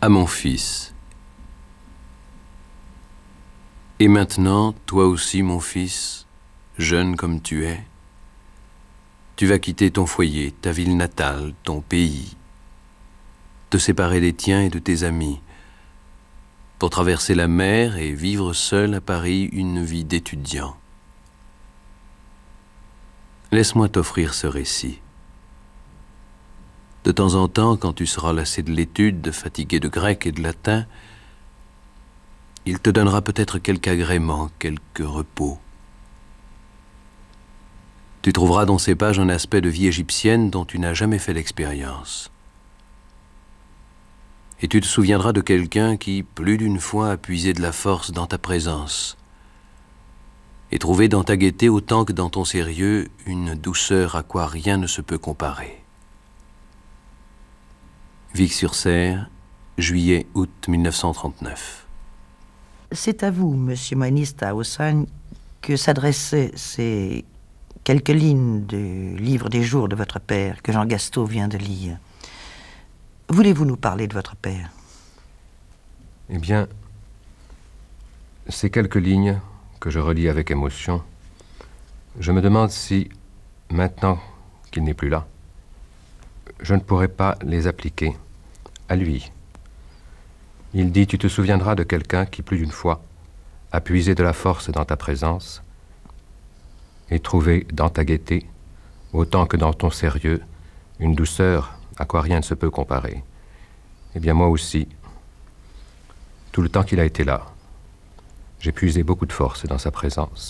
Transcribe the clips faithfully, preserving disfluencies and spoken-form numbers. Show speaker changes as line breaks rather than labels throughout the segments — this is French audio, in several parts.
À mon fils. Et maintenant, toi aussi, mon fils, jeune comme tu es, tu vas quitter ton foyer, ta ville natale, ton pays, te séparer des tiens et de tes amis, pour traverser la mer et vivre seul à Paris une vie d'étudiant. Laisse-moi t'offrir ce récit. De temps en temps, quand tu seras lassé de l'étude, fatigué de grec et de latin, il te donnera peut-être quelque agrément, quelque repos. Tu trouveras dans ces pages un aspect de vie égyptienne dont tu n'as jamais fait l'expérience. Et tu te souviendras de quelqu'un qui, plus d'une fois, a puisé de la force dans ta présence et trouvé dans ta gaieté autant que dans ton sérieux une douceur à quoi rien ne se peut comparer. Vic-sur-Serre, juillet-août mille neuf cent trente-neuf.
C'est à vous, monsieur Moïniste à Haussagnes, que s'adressaient ces quelques lignes du livre des jours de votre père que Jean Gastaut vient de lire. Voulez-vous nous parler de votre père?
Eh bien, ces quelques lignes que je relis avec émotion, je me demande si, maintenant qu'il n'est plus là, je ne pourrais pas les appliquer à lui. Il dit « Tu te souviendras de quelqu'un qui, plus d'une fois, a puisé de la force dans ta présence et trouvé dans ta gaieté, autant que dans ton sérieux, une douceur à quoi rien ne se peut comparer. » Eh bien, moi aussi, tout le temps qu'il a été là, j'ai puisé beaucoup de force dans sa présence.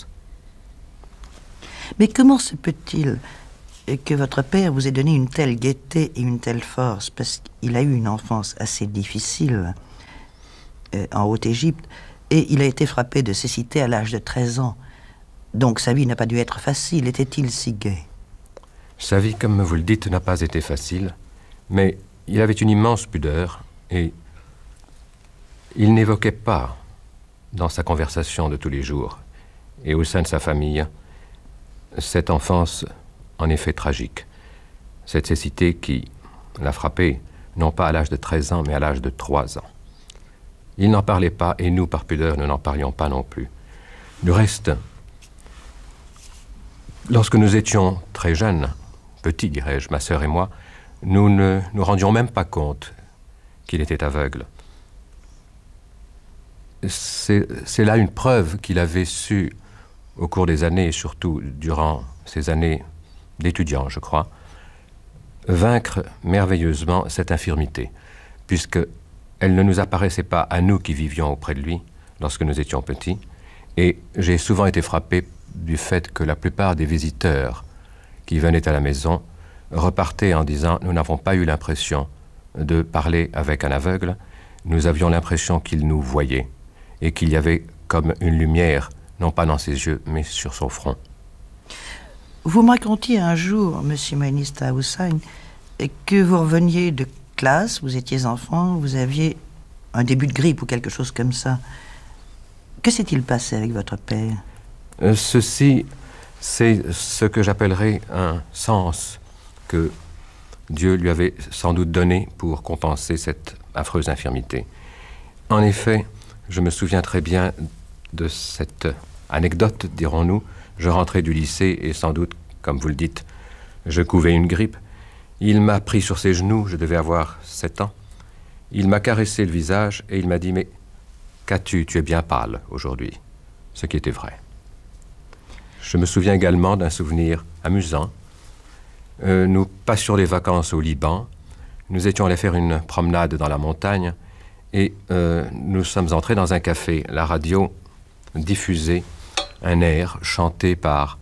Mais comment se peut-il que votre père vous ait donné une telle gaieté et une telle force? Parce qu'il a eu une enfance assez difficile euh, en Haute-Égypte, et il a été frappé de cécité à l'âge de treize ans. Donc sa vie n'a pas dû être facile. Était-il si gai?
Sa vie, comme vous le dites, n'a pas été facile, mais il avait une immense pudeur et il n'évoquait pas, dans sa conversation de tous les jours et au sein de sa famille, cette enfance en effet tragique, cette cécité qui l'a frappé, non pas à l'âge de treize ans, mais à l'âge de trois ans. Il n'en parlait pas, et nous, par pudeur, nous n'en parlions pas non plus. Du reste, lorsque nous étions très jeunes, petits, dirais-je, ma sœur et moi, nous ne nous rendions même pas compte qu'il était aveugle. C'est, c'est là une preuve qu'il avait su, au cours des années, et surtout durant ces années d'étudiant, je crois, vaincre merveilleusement cette infirmité, puisqu'elle ne nous apparaissait pas à nous qui vivions auprès de lui lorsque nous étions petits, et j'ai souvent été frappé du fait que la plupart des visiteurs qui venaient à la maison repartaient en disant « Nous n'avons pas eu l'impression de parler avec un aveugle, nous avions l'impression qu'il nous voyait et qu'il y avait comme une lumière, non pas dans ses yeux, mais sur son front. »
Vous me racontiez un jour, monsieur Moïniste à Haussagnes, que vous reveniez de classe, vous étiez enfant, vous aviez un début de grippe ou quelque chose comme ça. Que s'est-il passé avec votre père?
euh, Ceci, c'est ce que j'appellerais un sens que Dieu lui avait sans doute donné pour compenser cette affreuse infirmité. En effet, je me souviens très bien de cette anecdote, dirons-nous. Je rentrais du lycée et sans doute, comme vous le dites, je couvais une grippe. Il m'a pris sur ses genoux, je devais avoir sept ans. Il m'a caressé le visage et il m'a dit « Mais qu'as-tu? Tu es bien pâle aujourd'hui. » Ce qui était vrai. Je me souviens également d'un souvenir amusant. Euh, nous passions des vacances au Liban. Nous étions allés faire une promenade dans la montagne et euh, nous sommes entrés dans un café. La radio diffusait un air chanté par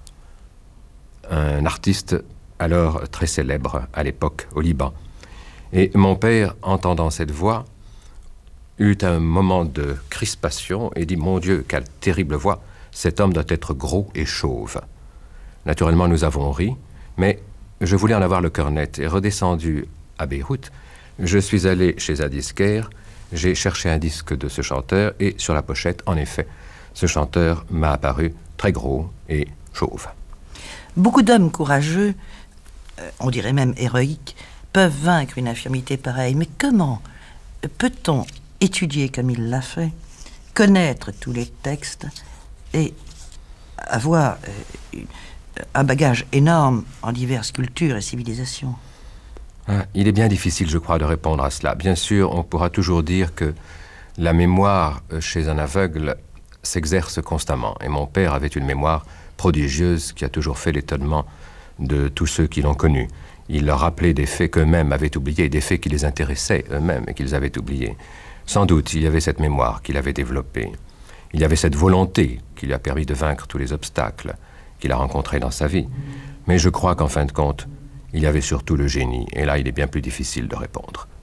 un artiste alors très célèbre à l'époque au Liban. Et mon père, entendant cette voix, eut un moment de crispation et dit « Mon Dieu, quelle terrible voix, cet homme doit être gros et chauve. » Naturellement, nous avons ri, mais je voulais en avoir le cœur net et redescendu à Beyrouth. Je suis allé chez un disquaire, j'ai cherché un disque de ce chanteur et sur la pochette, en effet, ce chanteur m'a apparu très gros et chauve.
Beaucoup d'hommes courageux, euh, on dirait même héroïques, peuvent vaincre une infirmité pareille. Mais comment peut-on étudier comme il l'a fait, connaître tous les textes et avoir euh, un bagage énorme en diverses cultures et civilisations?
Ah, il est bien difficile, je crois, de répondre à cela. Bien sûr, on pourra toujours dire que la mémoire chez un aveugle s'exerce constamment. Et mon père avait une mémoire prodigieuse qui a toujours fait l'étonnement de tous ceux qui l'ont connu. Il leur rappelait des faits qu'eux-mêmes avaient oubliés, des faits qui les intéressaient eux-mêmes et qu'ils avaient oubliés. Sans doute, il y avait cette mémoire qu'il avait développée. Il y avait cette volonté qui lui a permis de vaincre tous les obstacles qu'il a rencontrés dans sa vie. Mais je crois qu'en fin de compte, il y avait surtout le génie. Et là, il est bien plus difficile de répondre.